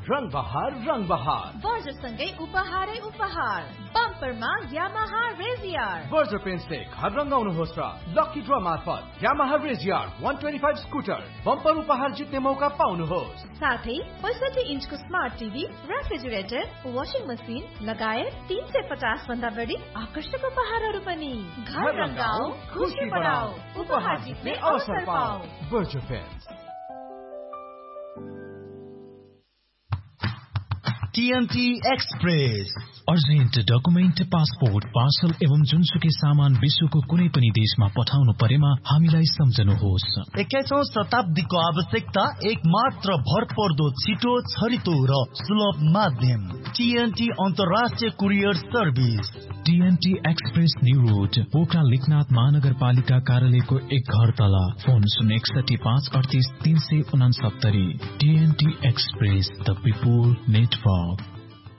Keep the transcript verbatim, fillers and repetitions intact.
रंग बहार रंग बहार वर्जसँगै उपहारै उपहार बम्परमा यामाहा रेजियर वर्जर पेन्टले घर रंगाउनुहोस् र लकी ड्र मार्फत यामाहा रेजियर एक सय पच्चीस स्कुटर बम्पर उपहार जित्ने मौका पाउनुहोस्। साथै पैंसठी इन्चको smart TV, refrigerator, washing machine लगायत तीन सय पचास भन्दा बढी आकर्षक उपहारहरू पनि। घर रंगाऊ, खुशी बढाऊ, उपहार जित्ने अवसर पाऊ। वर्जर pant. TNT express urgent document, passport, parcel एवं जुनसुकै सामान विश्वको कुनै पनि देशमा पठाउनु परेमा हामीलाई सम्झनुहोस्। एक्काइसौं शताब्दीको आवश्यकता एक मात्र भरपर्दो, छिटो, छरितो र सुलभ माध्यम टीएनटी अन्तर्राष्ट्रिय courier service. TNT express new road, Pokhara Lekhnath महानगरपालिका कार्यालयको एक घर तला। फोन शून्य एकसठी पाँच अडतिस तीन सय उनासत्तरी। TNT express, the people network.